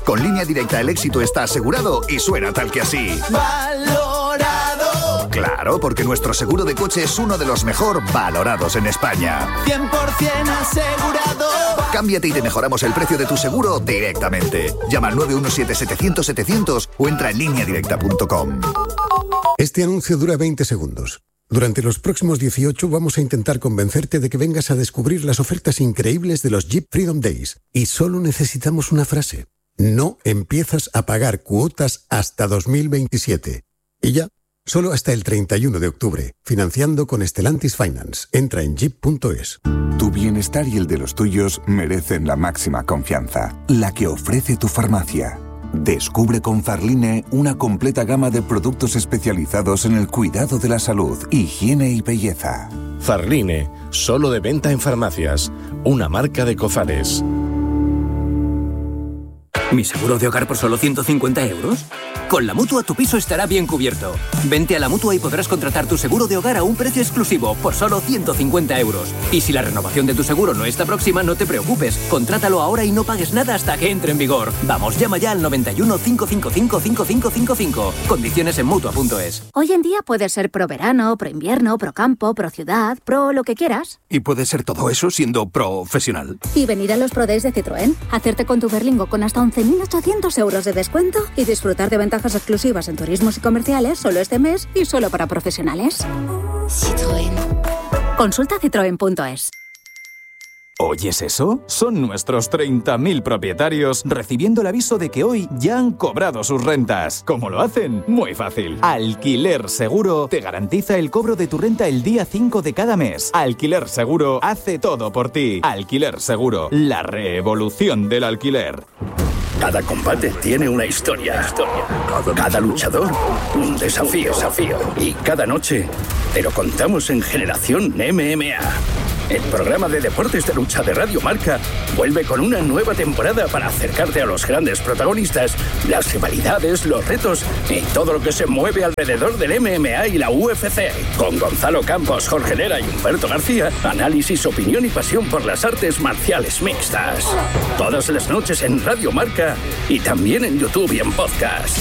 Con Línea Directa el éxito está asegurado y suena tal que así. ¡Valorado! Claro, porque nuestro seguro de coche es uno de los mejor valorados en España. 100% asegurado. Cámbiate y te mejoramos el precio de tu seguro directamente. Llama al 917-700-700 o entra en lineadirecta.com. Este anuncio dura 20 segundos. Durante los próximos 18 vamos a intentar convencerte de que vengas a descubrir las ofertas increíbles de los Jeep Freedom Days. Y solo necesitamos una frase. No empiezas a pagar cuotas hasta 2027. Y ya, solo hasta el 31 de octubre. Financiando con Stellantis Finance. Entra en jeep.es. Tu bienestar y el de los tuyos merecen la máxima confianza. La que ofrece tu farmacia. Descubre con Farline una completa gama de productos especializados en el cuidado de la salud, higiene y belleza. Farline, solo de venta en farmacias. Una marca de Cofares. ¿Mi seguro de hogar por solo 150 euros? Con la Mutua tu piso estará bien cubierto. Vente a la Mutua y podrás contratar tu seguro de hogar a un precio exclusivo por solo 150 euros. Y si la renovación de tu seguro no está próxima, no te preocupes. Contrátalo ahora y no pagues nada hasta que entre en vigor. Vamos, llama ya al 91 555 5555. Condiciones en Mutua.es. Hoy en día puedes ser pro verano, pro invierno, pro campo, pro ciudad, pro lo que quieras. Y puedes ser todo eso siendo profesional. Y venir a los Pro Days de Citroën, hacerte con tu Berlingo con hasta 11.800 euros de descuento y disfrutar de ventajas exclusivas en turismos y comerciales solo este mes y solo para profesionales. Citroën. Consulta citroen.es. ¿Oyes eso? Son nuestros 30.000 propietarios recibiendo el aviso de que hoy ya han cobrado sus rentas. ¿Cómo lo hacen? Muy fácil. Alquiler Seguro te garantiza el cobro de tu renta el día 5 de cada mes. Alquiler Seguro hace todo por ti. Alquiler Seguro, la revolución del alquiler. Cada combate tiene una historia. Cada luchador, un desafío. Y cada noche te lo contamos en Generación MMA. El programa de deportes de lucha de Radio Marca vuelve con una nueva temporada para acercarte a los grandes protagonistas, las rivalidades, los retos y todo lo que se mueve alrededor del MMA y la UFC. Con Gonzalo Campos, Jorge Lera y Humberto García, análisis, opinión y pasión por las artes marciales mixtas. Todas las noches en Radio Marca y también en YouTube y en podcast.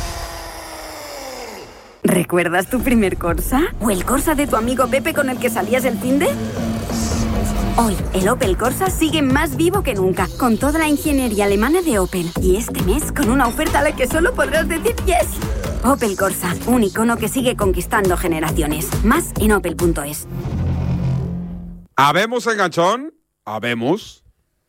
¿Recuerdas tu primer Corsa? ¿O el Corsa de tu amigo Pepe con el que salías el finde? Hoy, el Opel Corsa sigue más vivo que nunca, con toda la ingeniería alemana de Opel. Y este mes, con una oferta a la que solo podrás decir yes. Opel Corsa, un icono que sigue conquistando generaciones. Más en opel.es. ¿Habemos enganchón? ¿Habemos?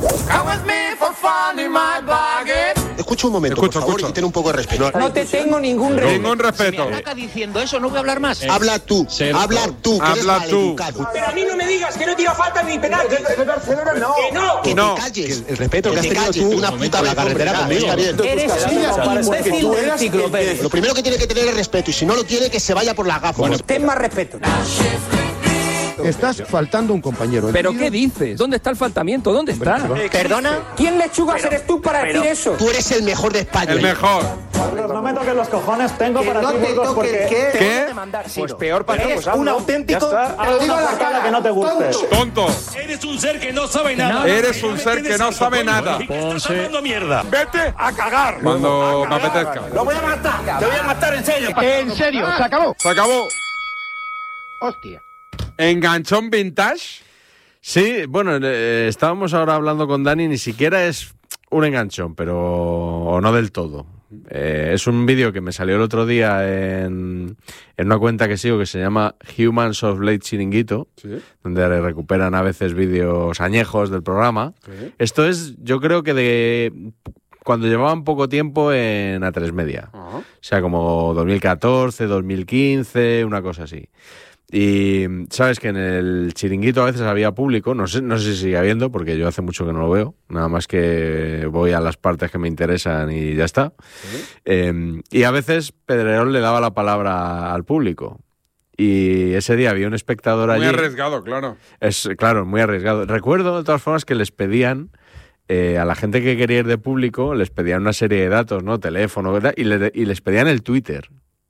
Escucha un momento, por favor, y ten un poco de respeto. No te tengo ningún respeto. Ningún respeto. Si me ataca diciendo eso, no voy a hablar más. Habla tú, habla tú. Habla tú. Pero a mí no me digas que no tira falta ni penal. De Barcelona no. Que no. Te calles. El respeto que has tenido tú una puta la carretera conmigo. Está bien. Eres un imbécil de enciclopedia. Lo primero que tiene que tener es respeto, y si no lo tiene, que se vaya por las gafas. Bueno, ten más respeto. Estás faltando un compañero. ¿Pero qué dices? ¿Dónde está el faltamiento? ¿Dónde está? ¿Perdona? ¿Quién lechugas eres tú para decir eso? Tú eres el mejor de España. El mejor. No me toques los cojones, tengo para ti, Burgos, porque... ¿Qué? Pues peor para todos. Un auténtico... Te lo digo a la cara que no te guste. Tonto. Eres un ser que no sabe nada. Eres un ser que no sabe nada. Estás hablando mierda. Vete a cagar cuando me apetezca. Lo voy a matar. Te voy a matar en serio. En serio, se acabó. Se acabó. Hostia. ¿Enganchón vintage? Sí, bueno, estábamos ahora hablando con Dani, ni siquiera es un enganchón, pero o no del todo. Es un vídeo que me salió el otro día en una cuenta que sigo que se llama Humans of Late Chiringuito, ¿sí?, donde recuperan a veces vídeos añejos del programa. ¿Sí? Esto es, yo creo que de cuando llevaban poco tiempo en A3 Media. Uh-huh. O sea, como 2014, 2015, una cosa así. Y sabes que en el Chiringuito a veces había público, no sé si sigue habiendo, porque yo hace mucho que no lo veo, nada más que voy a las partes que me interesan y ya está. ¿Sí? Y a veces Pedrerol le daba la palabra al público. Y ese día había un espectador allí. Muy arriesgado, claro. Claro, muy arriesgado. Recuerdo de todas formas que les pedían a la gente que quería ir de público, les pedían una serie de datos, ¿no? Teléfono, y les pedían el Twitter.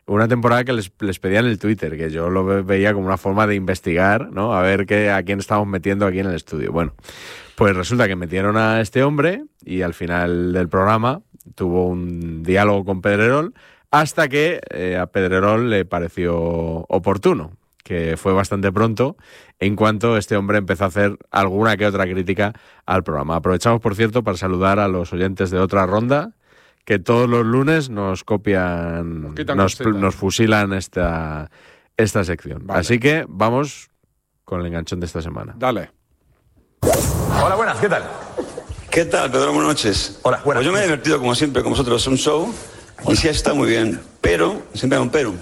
una temporada que les pedían el Twitter, que yo lo veía como una forma de investigar, ¿no? A ver a quién estamos metiendo aquí en el estudio. Bueno, pues resulta que metieron a este hombre y al final del programa tuvo un diálogo con Pedrerol hasta que a Pedrerol le pareció oportuno, que fue bastante pronto en cuanto este hombre empezó a hacer alguna que otra crítica al programa. Aprovechamos, por cierto, para saludar a los oyentes de Otra Ronda, que todos los lunes nos copian, nos fusilan esta sección. Vale. Así que vamos con el enganchón de esta semana. Dale. Hola, buenas, ¿qué tal? ¿Qué tal, Pedro? Buenas noches. Hola, buenas. Pues yo me he divertido, como siempre, con vosotros. Un show, y sí está muy bien. Pero, siempre hay un pero.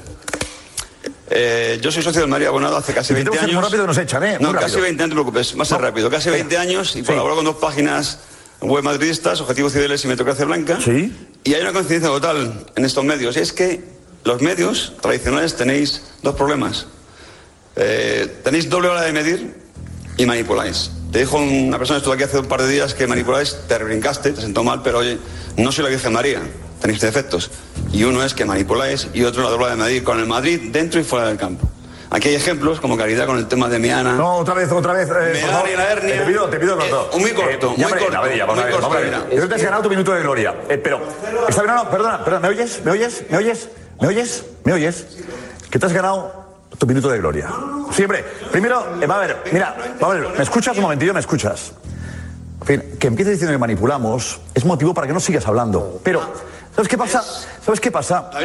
Yo soy socio del Madrid abonado hace casi 20 años. Muy rápido nos echan, ¿eh? No, casi 20, no te preocupes, más rápido. Casi 20 años y colaboro con 2 páginas web madridistas, Objetivos Cibeles y Meritocracia Blanca. Sí. Y hay una coincidencia total en estos medios, y es que los medios tradicionales tenéis 2 problemas. Tenéis doble hora de medir y manipuláis. Te dijo una persona que estuvo aquí hace un par de días que manipuláis, te brincaste, te sentó mal, pero oye, no soy la Virgen María, tenéis defectos. Y uno es que manipuláis y otro la doble hora de medir con el Madrid dentro y fuera del campo. Aquí hay ejemplos, como Caridad con el tema de Meana. No, otra vez. Meana y la hernia. Te pido los dos. Muy corto, muy corto. Vamos a ver. Tú te has ganado tu minuto de gloria. Pero, está bien, no, perdona, ¿me oyes? Que te has ganado tu minuto de gloria. Siempre. Primero, va a ver, ¿me escuchas un momentillo? ¿Me escuchas? En fin, que empieces diciendo que manipulamos es motivo para que no sigas hablando. Pero, ¿sabes qué pasa? ¿Sabes qué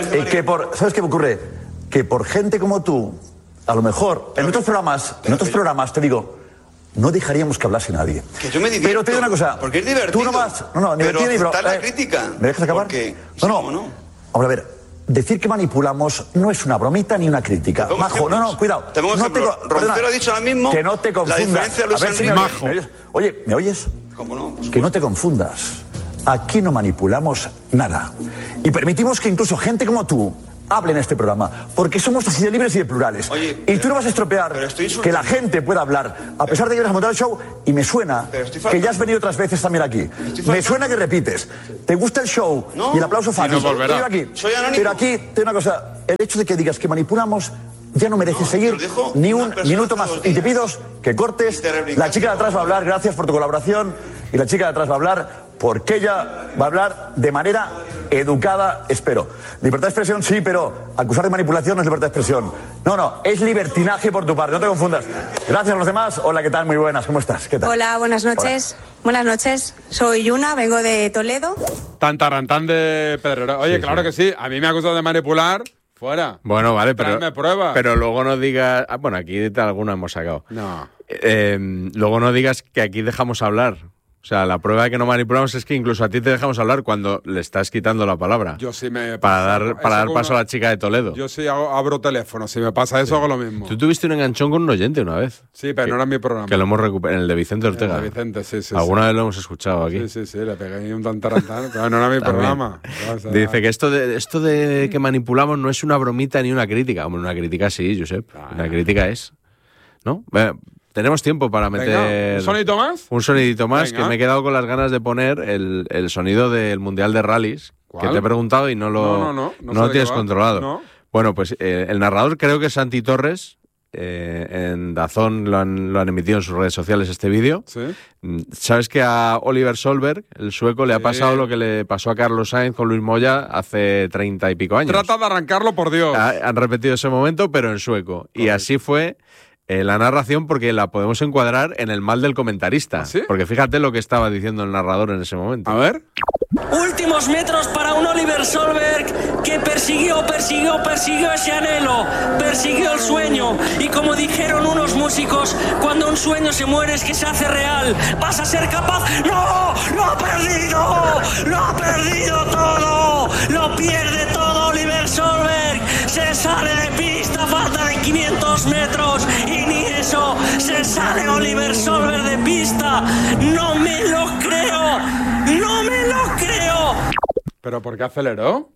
ocurre? Que por gente como tú, a lo mejor, en otros programas, te digo, no dejaríamos que hablase nadie. Que yo me divierto. Pero te digo una cosa. Porque es divertido. Tú no vas. No, pero divertido. La crítica. ¿Me dejas acabar? Porque, no. Vamos a ver. Decir que manipulamos no es una bromita ni una crítica. Majo, no, cuidado. Te pongo ejemplo. Roncero ha dicho ahora mismo que no te confundas. La diferencia de Luis Enrique. Majo. Oye, ¿me oyes? ¿Cómo no? Que no te confundas. Aquí no manipulamos nada. Y permitimos que incluso gente como tú hable en este programa, porque somos así de libres y de plurales. Oye, y tú no vas a estropear que la gente pueda hablar, a pesar de que hayas montado el show, y me suena que ya has venido otras veces también aquí. Me suena que repites. ¿Te gusta el show y el aplauso fácil? Soy anónimo. Pero aquí, te digo una cosa, el hecho de que digas que manipulamos ya no merece seguir ni un minuto más. Y te pido que cortes. La chica de atrás va a hablar, gracias por tu colaboración, y la chica de atrás va a hablar porque ella va a hablar de manera educada, espero. Libertad de expresión sí, pero acusar de manipulación no es libertad de expresión. No, es libertinaje por tu parte, no te confundas. Gracias a los demás. Hola, ¿qué tal? Muy buenas, ¿cómo estás? ¿Qué tal? Hola, buenas noches. Hola. Buenas noches, soy Yuna, vengo de Toledo. Tan de Pedrero. Oye, sí, claro que sí, a mí me ha acusado de manipular. Fuera. Bueno, vale, pero prueba. Pero luego no digas... bueno, aquí alguna hemos sacado. No. Luego no digas que aquí dejamos hablar. O sea, la prueba de que no manipulamos es que incluso a ti te dejamos hablar cuando le estás quitando la palabra. Yo sí me... Para dar paso a la chica de Toledo. Yo sí abro teléfono. Si me pasa eso, hago lo mismo. Tú tuviste un enganchón con un oyente una vez. Sí, pero no era mi programa. Que lo hemos recuperado. En el de Vicente Ortega. El de Vicente, sí. Alguna vez lo hemos escuchado aquí. Sí, le pegué un tantarantán, pero no era mi programa. Dice que esto de que manipulamos no es una bromita ni una crítica. Hombre, una crítica sí, Josep. Una crítica es. ¿No? Tenemos tiempo para meter... Venga, ¿un sonidito más? Un sonidito más, que me he quedado con las ganas de poner el sonido del Mundial de Rallys, que te he preguntado y no lo tienes controlado. No. Bueno, pues el narrador creo que es Santi Torres. En DAZN lo han emitido en sus redes sociales este vídeo. ¿Sí? ¿Sabes que a Oliver Solberg, el sueco, le ha pasado lo que le pasó a Carlos Sainz con Luis Moya hace 30 y pico años? Trata de arrancarlo, por Dios. Han repetido ese momento, pero en sueco. Correcto. Y así fue... la narración, porque la podemos encuadrar en el mal del comentarista. ¿Ah, sí? Porque fíjate lo que estaba diciendo el narrador en ese momento. A ver. Últimos metros para un Oliver Solberg que persiguió ese anhelo, persiguió el sueño. Y como dijeron unos músicos, cuando un sueño se muere es que se hace real. ¿Vas a ser capaz? ¡No! ¡Lo ha perdido! ¡Lo ha perdido todo! ¡Lo pierde todo Oliver Solberg! Se sale de pista, falta de 500 metros y ni eso, se sale Oliver Solberg de pista. ¡No me lo creo! ¡No me lo creo! ¿Pero por qué aceleró?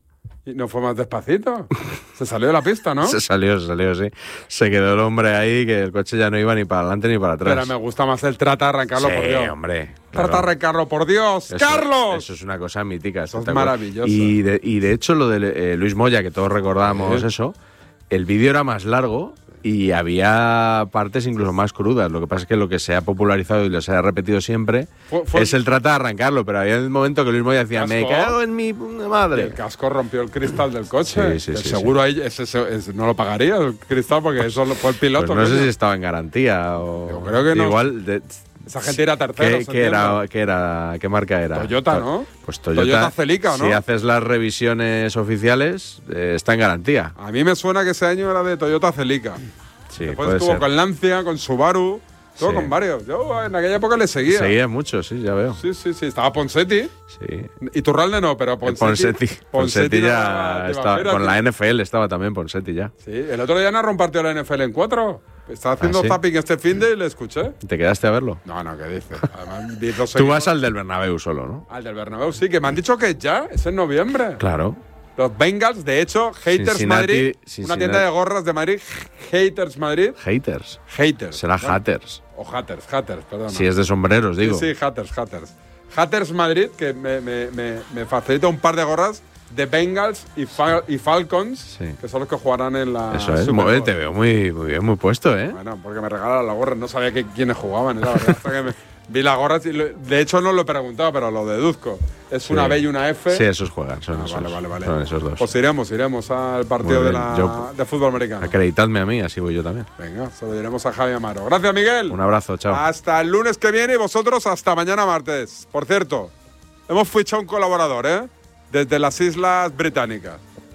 Y no fue más despacito. Se salió de la pista, ¿no? Se salió, sí. Se quedó el hombre ahí que el coche ya no iba ni para adelante ni para atrás. Pero me gusta más el trata de arrancarlo, por Dios. Sí, hombre. Claro. Trata de arrancarlo, por Dios. ¡Carlos! Eso es una cosa mítica. Eso es maravilloso. Y de hecho, lo de Luis Moya, que todos recordamos eso, el vídeo era más largo y había partes incluso más crudas. Lo que pasa es que lo que se ha popularizado y lo se ha repetido siempre es el trata de arrancarlo. Pero había el momento que Luis Moya decía, me cago en mi madre. Y el casco rompió el cristal del coche. Sí, seguro ahí no lo pagaría el cristal porque eso fue el piloto. Pues no sé si estaba en garantía o... Yo creo que no. Igual... Esa gente era tercero. ¿Qué marca era? Toyota, ¿no? Pues Toyota Celica, ¿no? Si haces las revisiones oficiales, está en garantía. A mí me suena que ese año era de Toyota Celica. Sí, después estuvo con Lancia, con Subaru, estuvo con varios. Yo en aquella época le seguía. Seguía mucho, sí, ya veo. Sí. Estaba Ponsetti. Sí. Iturralde no, pero Ponsetti ya estaba. Con la NFL estaba también Ponsetti ya. Sí, el otro día narró un partido de la NFL en 4. Estaba haciendo zapping este finde y le escuché. ¿Te quedaste a verlo? No, ¿qué dices? Además, vi Tú vas al del Bernabéu solo, ¿no? Al del Bernabéu, sí, que me han dicho que es en noviembre. Claro. Los Bengals, de hecho, Haters Madrid, una tienda de gorras de Madrid, Haters Madrid. Haters. Será Hatters. O Hatters, perdón. Si es de sombreros, digo. Sí, Hatters. Hatters Madrid, que me facilita un par de gorras de Bengals y Falcons, que son los que jugarán en la Eso es, te veo muy bien, muy puesto, ¿eh? Bueno, porque me regalan las gorras, no sabía quiénes jugaban, la verdad, hasta que vi las gorras y de hecho no lo he preguntado, pero lo deduzco. Es una B y una F. Sí, esos juegan, son esos. Vale. Son esos dos. Pues iremos al partido de fútbol americano. Acreditadme a mí, así voy yo también. Venga, se lo diremos a Javi Amaro. Gracias, Miguel. Un abrazo, chao. Hasta el lunes que viene y vosotros hasta mañana martes. Por cierto, hemos fichado un colaborador, desde las Islas Británicas.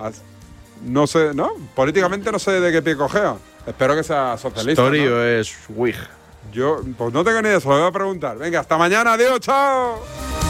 No sé, ¿no? Políticamente no sé de qué pie cojea. Espero que sea socialista. ¿Story o es Whig? Yo, pues no tengo ni idea, se lo voy a preguntar. Venga, hasta mañana, adiós, chao.